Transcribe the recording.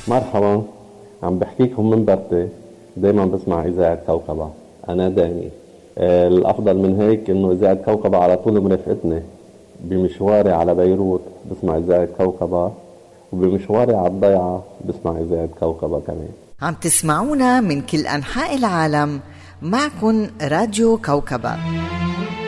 مرحبا، عم بحكيكم من برتي. دايما بسمع إذاعة كوكبة. أنا داني. الأفضل من هيك إنه إذاعة كوكبة على طول مرافقتني. بمشواري على بيروت بسمع إذاعة كوكبة، وبمشواري على الضيعة بسمع إذاعة كوكبة كمان. عم تسمعونا من كل أنحاء العالم. معكن راديو كوكبة.